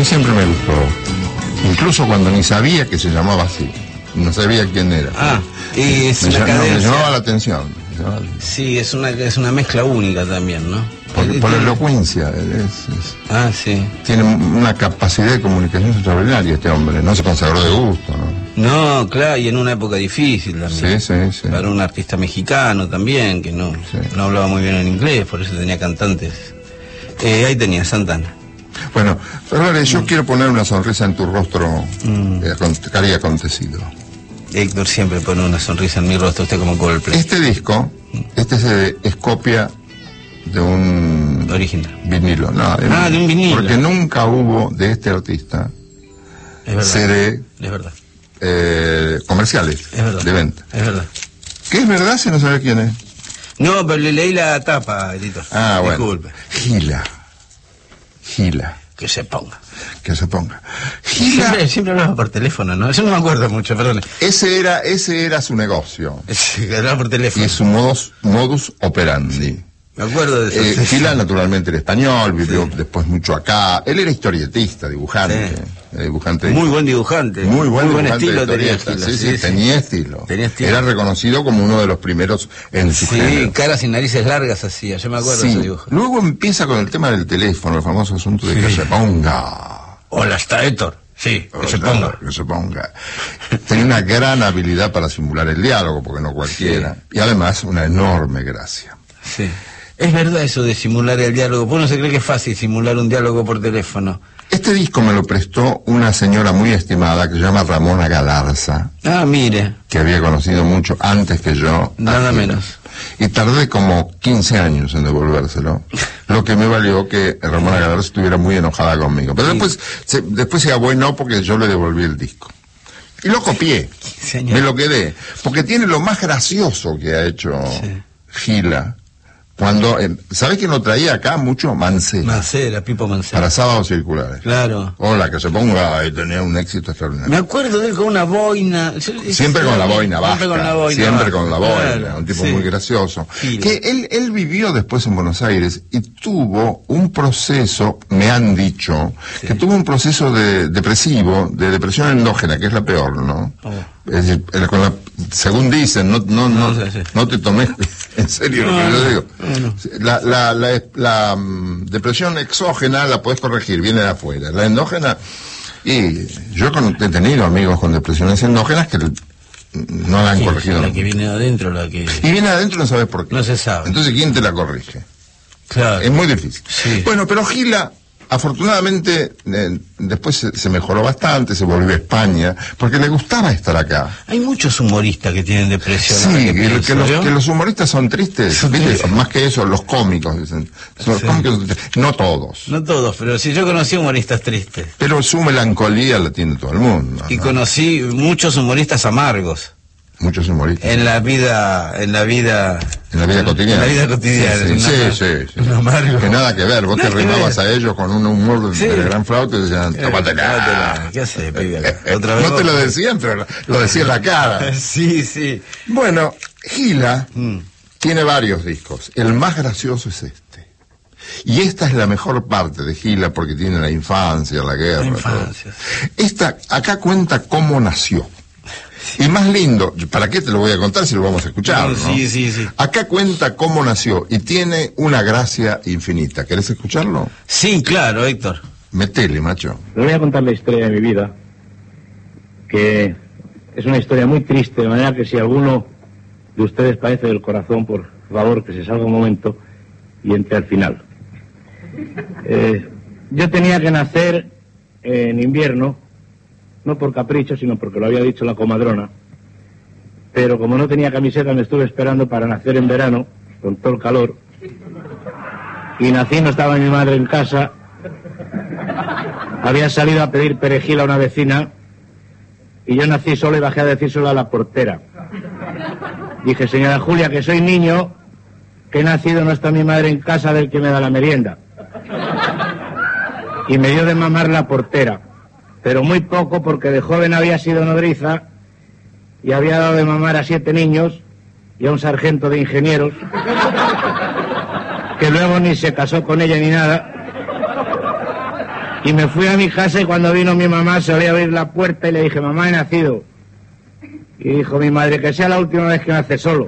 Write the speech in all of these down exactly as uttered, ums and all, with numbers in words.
mí siempre me gustó, incluso cuando ni sabía que se llamaba así, no sabía quién era. Ah, y es me, una no, cadencia. me llamaba la atención. ¿No? Sí, es una, es una mezcla única también, ¿no? Por, por la elocuencia, es, es, ah, sí. Tiene una capacidad de comunicación extraordinaria este hombre, no se consagró de gusto, ¿no? No, claro, y en una época difícil también. Sí, sí, sí. Para un artista mexicano también, que no, sí. no hablaba muy bien en inglés, por eso tenía cantantes. Eh, ahí tenía Santana. Bueno, Ferrari, yo mm. quiero poner una sonrisa en tu rostro, mm. eh, que había acontecido. Héctor siempre pone una sonrisa en mi rostro, usted como Coldplay. Este disco, este es, es copia de un original vinilo, no, de, ah, un, de un vinilo, porque nunca hubo de este artista es verdad, C D es verdad. Eh, comerciales, es verdad, de venta. Es verdad. ¿Qué es verdad si no sabe quién es? No, pero le leí la tapa, editor. Ah, bueno. Disculpe. Gila. Gila. Que se ponga. Que se ponga. Gila. Siempre, siempre hablaba por teléfono, ¿no? Eso no me acuerdo mucho, perdón. Ese era, ese era su negocio. Sí, hablaba por teléfono. Y su modus, modus operandi. Me acuerdo de eso. Eh, Gila, naturalmente, era español, vivió sí. después mucho acá. Él era historietista, dibujante. Sí. Eh, dibujante muy buen dibujante. Muy buen, muy buen dibujante estilo tenía Gila. Gila. Sí, sí, sí, tenía estilo. Tenía estilo. Era reconocido como uno de los primeros en su sí, género. Sí, caras y narices largas hacía, yo me acuerdo sí. de ese dibujo. Luego empieza con el tema del teléfono, el famoso asunto de sí. que se ponga. Hola, está Héctor. Sí, que se ponga. Que se ponga. Tenía una gran habilidad para simular el diálogo, porque no cualquiera. Sí. Y además, una enorme gracia. Sí. Es verdad eso de simular el diálogo. Uno se cree que es fácil simular un diálogo por teléfono. Este disco me lo prestó una señora muy estimada que se llama Ramona Galarza. Ah, mire. Que había conocido mucho antes que yo. Nada menos. Y tardé como quince años en devolvérselo. Lo que me valió que Ramona Galarza estuviera muy enojada conmigo. Pero sí. después, se, después se abuenó porque yo le devolví el disco. Y lo copié. Señor. Me lo quedé. Porque tiene lo más gracioso que ha hecho sí. Gila. Cuando, eh, ¿sabés quién lo traía acá mucho? Mancera. Mancera, Pipo Mancera. Para sábados circulares. Claro. Hola, que se ponga, y tenía un éxito extraordinario. Me acuerdo de él con una boina. Siempre con la boina, basta. Siempre con la boina. Siempre con la boina, claro, un tipo sí. muy gracioso. Gila. Que él, él vivió después en Buenos Aires y tuvo un proceso, me han dicho, sí. que tuvo un proceso de depresivo, de depresión endógena, que es la peor, ¿no? Oh. Es decir, con la, según dicen, no, no, no, no, sí, sí. no te tomes en serio no, lo que yo digo. No, no. La, la, la, la, la um, depresión exógena la puedes corregir, viene de afuera. La endógena, y yo he tenido amigos con depresiones endógenas que no la han sí, corregido. La que viene de adentro, la que... Y viene de adentro no sabes por qué. No se sabe. Entonces, ¿quién te la corrige? Claro. Es muy difícil. Sí. Bueno, pero Gila... Afortunadamente, eh, después se, se mejoró bastante, se volvió a España, porque le gustaba estar acá. Hay muchos humoristas que tienen depresión. Sí, que, que, pienso, que, los, que los humoristas son tristes, son ¿viste? Tristes. Más que eso, los cómicos, dicen. Los sí. cómicos, no todos. No todos, pero sí, yo conocí humoristas tristes. Pero su melancolía la tiene todo el mundo. Y ¿no? conocí muchos humoristas amargos. Muchos humoristas. En la vida, en la vida... En la vida cotidiana. En la vida cotidiana. Sí, sí, una, sí, sí. Un amargo. Que nada que ver, vos no te rimabas a ellos con un humor sí. de gran flauta y decían, tómatela. ¿Qué haces, pibe? Otra vez no te lo decían, pero lo decía en la cara. Sí, sí. Bueno, Gila mm. tiene varios discos. El más gracioso es este. Y esta es la mejor parte de Gila porque tiene la infancia, la guerra. La infancia. Todo. Esta, acá cuenta cómo nació. Y más lindo, ¿para qué te lo voy a contar si lo vamos a escuchar? No, sí, ¿no? sí, sí. Acá cuenta cómo nació y tiene una gracia infinita. ¿Querés escucharlo? Sí, claro, Héctor. Metele, macho. Les voy a contar la historia de mi vida, que es una historia muy triste, de manera que si alguno de ustedes padece del corazón, por favor, que se salga un momento y entre al final. Eh, yo tenía que nacer en invierno, no por capricho, sino porque lo había dicho la comadrona, pero como no tenía camiseta me estuve esperando para nacer en verano, con todo el calor, y nací, no estaba mi madre en casa, había salido a pedir perejil a una vecina, y yo nací solo y bajé a decírselo a la portera. Dije, señora Julia, que soy niño, que he nacido, no está mi madre en casa, del que me da la merienda. Y me dio de mamar la portera. Pero muy poco, porque de joven había sido nodriza y había dado de mamar a siete niños y a un sargento de ingenieros, que luego ni se casó con ella ni nada. Y me fui a mi casa y cuando vino mi mamá se oía abrir la puerta y le dije, mamá, he nacido. Y dijo mi madre, que sea la última vez que nace solo.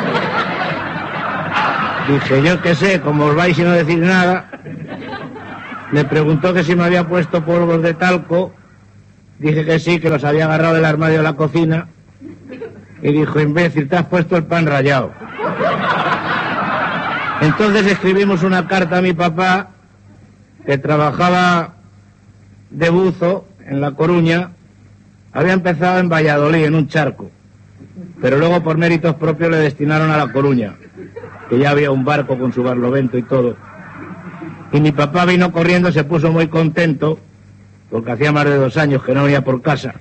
Dije, yo qué sé, como os vais y no decís nada. Me preguntó que si me había puesto polvos de talco. Dije que sí, que los había agarrado del armario de la cocina. Y dijo, imbécil, te has puesto el pan rallado. Entonces escribimos una carta a mi papá, que trabajaba de buzo en La Coruña. Había empezado en Valladolid, en un charco. Pero luego por méritos propios le destinaron a La Coruña, que ya había un barco con su barlovento y todo. Y mi papá vino corriendo, se puso muy contento, porque hacía más de dos años que no venía por casa.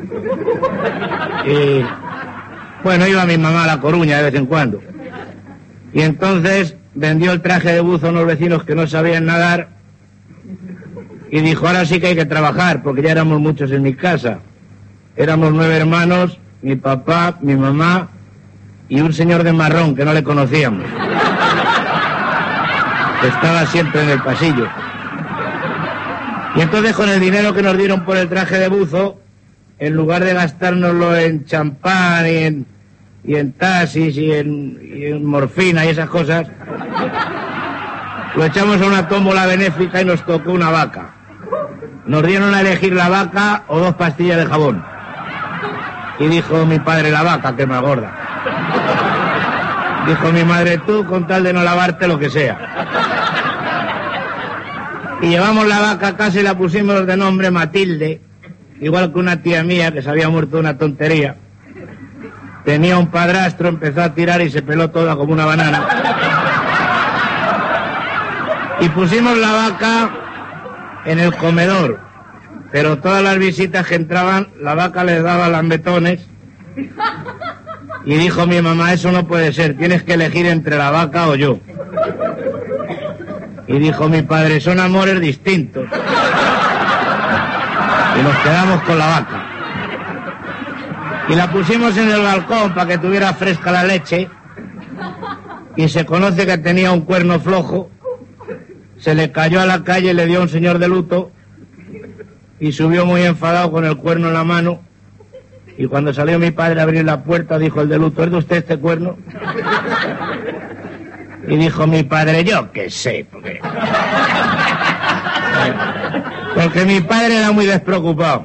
Y bueno, iba mi mamá a La Coruña de vez en cuando. Y entonces vendió el traje de buzo a unos vecinos que no sabían nadar y dijo, ahora sí que hay que trabajar, porque ya éramos muchos en mi casa. Éramos nueve hermanos, mi papá, mi mamá y un señor de marrón que no le conocíamos. Estaba siempre en el pasillo. Y entonces con el dinero que nos dieron por el traje de buzo, en lugar de gastárnoslo en champán y en, y en taxis y en, y en morfina y esas cosas, lo echamos a una tómbola benéfica y nos tocó una vaca. Nos dieron a elegir la vaca o dos pastillas de jabón. Y dijo mi padre, la vaca, que es más gorda. Dijo mi madre, tú con tal de no lavarte lo que sea. Y llevamos la vaca a casa y la pusimos de nombre Matilde, igual que una tía mía que se había muerto de una tontería. Tenía un padrastro, empezó a tirar y se peló toda como una banana. Y pusimos la vaca en el comedor, pero todas las visitas que entraban, la vaca les daba lambetones. Y dijo mi mamá, eso no puede ser, tienes que elegir entre la vaca o yo. Y dijo mi padre, son amores distintos. Y nos quedamos con la vaca. Y la pusimos en el balcón para que tuviera fresca la leche. Y se conoce que tenía un cuerno flojo. Se le cayó a la calle, le dio a un señor de luto. Y subió muy enfadado con el cuerno en la mano. Y cuando salió mi padre a abrir la puerta, dijo el de luto, ¿es de usted este cuerno? Y dijo mi padre, yo qué sé, porque... porque mi padre era muy despreocupado.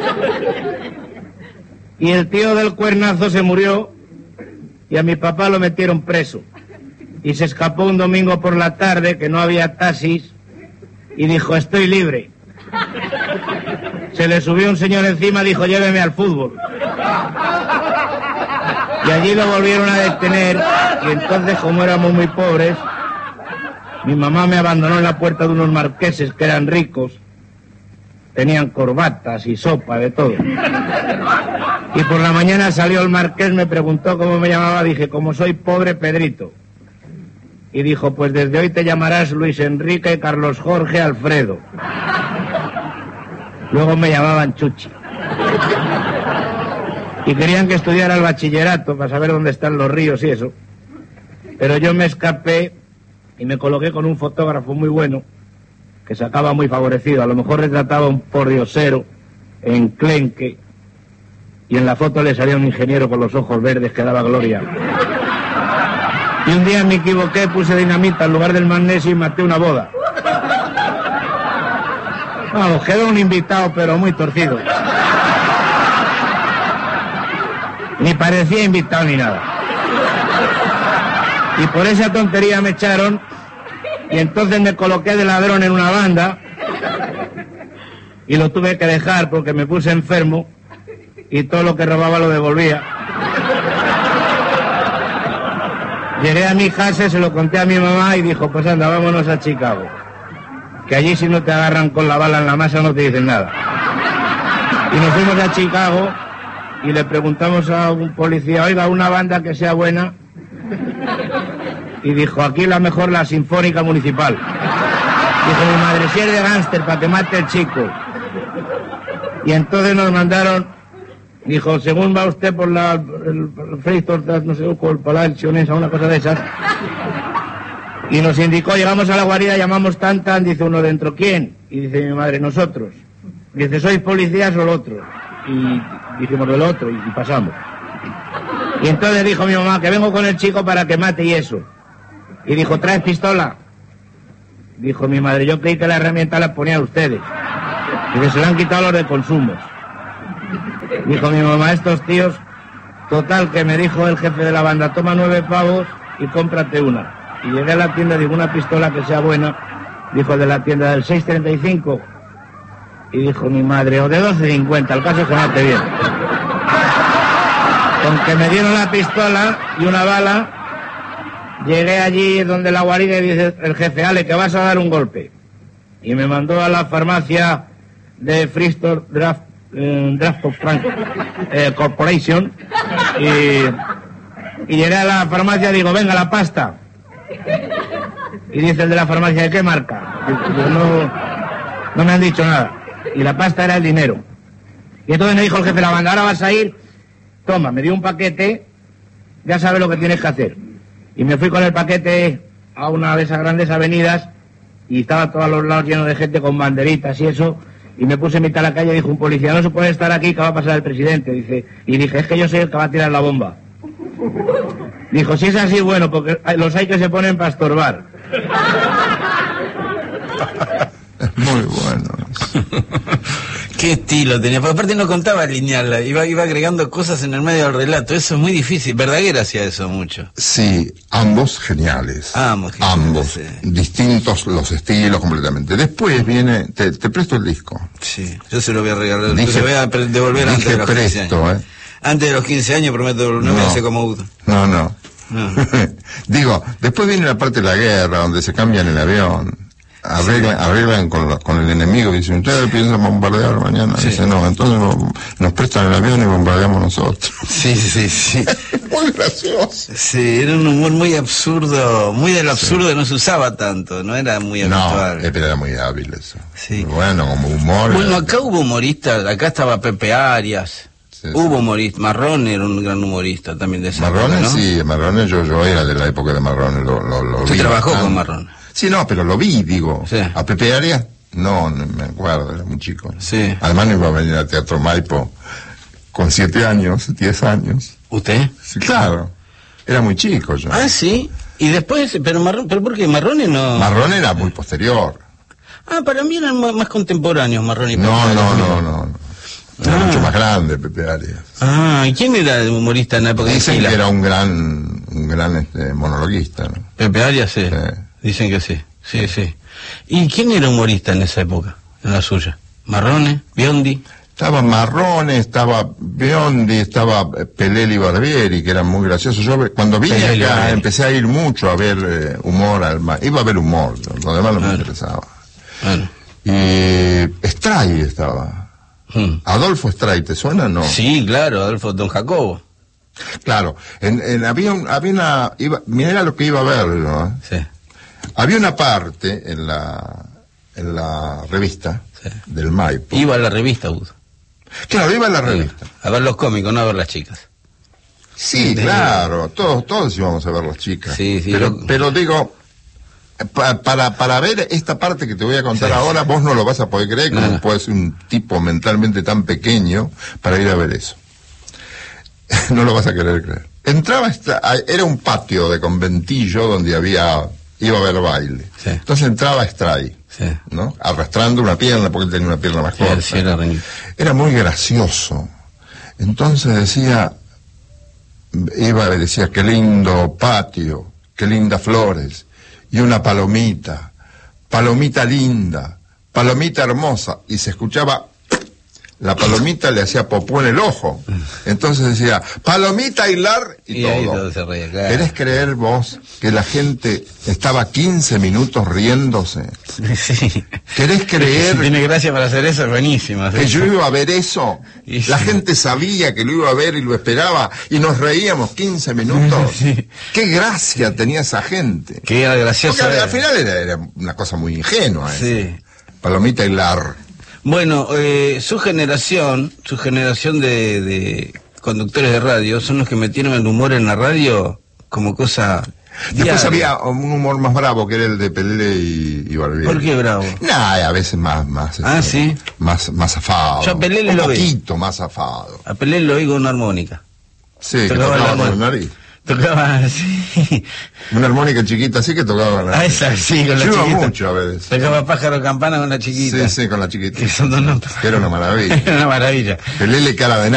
Y el tío del cuernazo se murió y a mi papá lo metieron preso. Y se escapó un domingo por la tarde, que no había taxis, y dijo, estoy libre. Se le subió un señor encima, dijo, lléveme al fútbol. Y allí lo volvieron a detener, y entonces, como éramos muy pobres, mi mamá me abandonó en la puerta de unos marqueses que eran ricos, tenían corbatas y sopa, de todo. Y por la mañana salió el marqués, me preguntó cómo me llamaba, dije, como soy pobre, Pedrito. Y dijo, pues desde hoy te llamarás Luis Enrique Carlos Jorge Alfredo. Luego me llamaban Chuchi. Y querían que estudiara el bachillerato para saber dónde están los ríos y eso. Pero yo me escapé y me coloqué con un fotógrafo muy bueno que sacaba muy favorecido. A lo mejor retrataba un pordiosero enclenque y en la foto le salía un ingeniero con los ojos verdes que daba gloria. Y un día me equivoqué, puse dinamita en lugar del magnesio y maté una boda. Vamos, quedó un invitado pero muy torcido. Ni parecía invitado ni nada. Y por esa tontería me echaron y entonces me coloqué de ladrón en una banda y lo tuve que dejar porque me puse enfermo y todo lo que robaba lo devolvía. Llegué a mi casa, se lo conté a mi mamá y dijo, pues anda, vámonos a Chicago, que allí si no te agarran con la bala en la masa no te dicen nada. Y nos fuimos a Chicago y le preguntamos a un policía, oiga, una banda que sea buena. Y dijo, aquí la mejor, la Sinfónica Municipal. Dijo mi madre, si es de gánster, para que mate el chico. Y entonces nos mandaron, dijo, según va usted por la el, el Freitor, no sé, por la Sionesa, una cosa de esas. Y nos indicó, llegamos a la guarida, llamamos tan tan, dice uno dentro, ¿quién? Y dice mi madre, nosotros. Dice, ¿sois policías o lo otro? Y dijimos, del otro, y, y pasamos. Y entonces dijo mi mamá, que vengo con el chico para que mate y eso. Y dijo, ¿traes pistola? Dijo mi madre, yo creí que la herramienta la ponían ustedes. Dice, se la han quitado los de consumos. Dijo mi mamá, estos tíos, total, que me dijo el jefe de la banda, toma nueve pavos y cómprate una. Y llegué a la tienda, digo, una pistola que sea buena. Dijo, de la tienda del seis treinta y cinco. Y dijo mi madre, o de doce cincuenta, el caso es que mate bien. Con que me dieron la pistola y una bala, llegué allí donde la guarida y dice el jefe, Ale, que vas a dar un golpe. Y me mandó a la farmacia de Freestore Draft, eh, Draft of Frank, eh, Corporation. Y, y llegué a la farmacia y digo, venga, la pasta. Y dice el de la farmacia, ¿de qué marca? Digo, no, no me han dicho nada. Y la pasta era el dinero. Y entonces me dijo el jefe de la banda, ahora vas a ir, toma, me dio un paquete, ya sabes lo que tienes que hacer. Y me fui con el paquete a una de esas grandes avenidas y estaba todo a los lados lleno de gente con banderitas y eso, y me puse en mitad de la calle y dijo un policía, no se puede estar aquí, que va a pasar el presidente. Dice, y dije, es que yo soy el que va a tirar la bomba. Dijo, si es así, bueno, porque los hay que se ponen para estorbar. Muy bueno. Qué estilo tenía, porque aparte no contaba lineal, iba, iba agregando cosas en el medio del relato, eso es muy difícil. Verdaguer hacía eso mucho. Sí, ambos geniales. Ambos, geniales, ambos sí. Distintos los estilos completamente. Después viene, te, te presto el disco. Sí, yo se lo voy a regalar, dije, se lo voy a devolver antes de los presto, quince años. ¿eh? Antes de los quince años prometo, no, no me hace como Udo. No, no. no. Digo, después viene la parte de la guerra, donde se cambian el avión. Arreglan, sí. arreglan con, la, con el enemigo, dicen, ustedes piensan bombardear mañana, sí. Dicen, no, entonces no, nos prestan el avión y bombardeamos nosotros. Sí, sí, sí. Muy gracioso. Sí, era un humor muy absurdo, muy del absurdo, sí. No se usaba tanto, no era muy habitual. No, era muy hábil eso. Sí. Bueno, como humor. Bueno, era... acá hubo humoristas, acá estaba Pepe Arias. Sí, hubo humoristas, Marrone era un gran humorista también de esa Marrone, época, ¿no? Sí, Marrone, yo, yo era de la época de Marrone, lo, lo, lo Usted vi. trabajó bastante. con Marrone. Sí, no, pero lo vi, digo. Sí. ¿A Pepe Arias? No, no me acuerdo, era muy chico. Sí. Además no iba a venir al Teatro Maipo con siete años, diez años. ¿Usted? Sí, claro. Era muy chico yo. Ah, sí. Y después, pero Marrone, pero ¿por qué? Marrone no... Marrone era muy posterior. Ah, para mí eran más, más contemporáneos Marrone y Pepe No, Arias. no, no, no, no. Era ah. mucho más grande Pepe Arias. Ah, ¿y quién era el humorista en la época de Dicen Gila? que era un gran, un gran este, monologuista, ¿no? Pepe Arias, sí. Sí. Dicen que sí, sí, sí. ¿Y quién era humorista en esa época, en la suya? ¿Marrone? ¿Biondi? Estaba Marrone, estaba Biondi, estaba Pelelli Barbieri, que eran muy graciosos. Yo cuando vine Pelelli, acá Barbieri. empecé a ir mucho a ver eh, humor, al ma iba a ver humor, lo demás no me Claro. interesaba. Bueno. Y Stray estaba. Hmm. Adolfo Stray, ¿te suena? No. Sí, claro, Adolfo Don Jacobo. Claro, en, en, había, un, había una, iba, mira lo que iba a ver, ¿no? Sí. Había una parte en la, en la revista Sí. del Maipo. Iba a la revista, Udo. Claro, iba a la revista. A ver los cómicos, no a ver las chicas. Sí, Sí. claro, todos, todos íbamos a ver las chicas. Sí, sí, pero, lo- pero digo, pa- para, para ver esta parte que te voy a contar Sí, ahora, sí. vos no lo vas a poder creer, No, como no. puede ser un tipo mentalmente tan pequeño para ir a ver eso. No lo vas a querer creer. Entraba, esta, era un patio de conventillo donde había, iba a haber baile. Sí. Entonces entraba Stray, Sí. ¿no? Arrastrando una pierna, porque él tenía una pierna más Sí, corta. sí, era reñido. Era muy gracioso. Entonces decía, iba y decía, qué lindo patio, qué lindas flores, y una palomita, palomita linda, palomita hermosa, y se escuchaba, la palomita le hacía popó en el ojo. Entonces decía, palomita hilar, y, Y todo. ahí todo se reía, claro. ¿Querés creer vos que la gente estaba quince minutos riéndose? Sí. ¿Querés creer Si tiene gracia para hacer eso, es buenísimo. que yo iba a ver eso? Y La sí. gente sabía que lo iba a ver y lo esperaba y nos reíamos quince minutos. Sí. Qué gracia tenía esa gente. Que era gracioso. Porque al, era. al final era, era una cosa muy ingenua. Sí. ¿eh? Palomita hilar. Bueno, eh, su generación, su generación de, de conductores de radio, son los que metieron el humor en la radio como cosa Después diario. Había un humor más bravo, que era el de Pelele y, y Barbieri. ¿Por qué bravo? Nada, a veces más, más. Ah, este, sí. Más, más zafado. Yo a Pelele un lo vi. Un poquito más zafado. A Pelele lo oigo una armónica. Sí, que tocaba, tocaba con la nariz. Tocaba así. Una armónica chiquita así que tocaba con la nariz. Ah, esa, sí, con la chiquita. chiquita. Mucho a veces. Tocaba pájaro campana con la chiquita. Sí, sí, con la chiquita. Que son dos notas. Que era una maravilla. Era una maravilla. Pelele cara de